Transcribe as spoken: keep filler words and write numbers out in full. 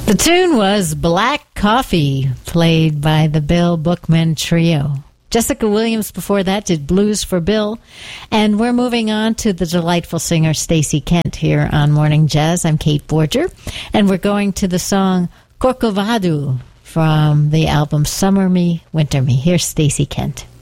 The tune was Black Coffee, played by the Bill Bookman Trio. Jessica Williams before that did Blues for Bill. And we're moving on to the delightful singer Stacey Kent here on Morning Jazz. I'm Kate Borger, and we're going to the song Corcovado from the album Summer Me, Winter Me. Here's Stacey Kent.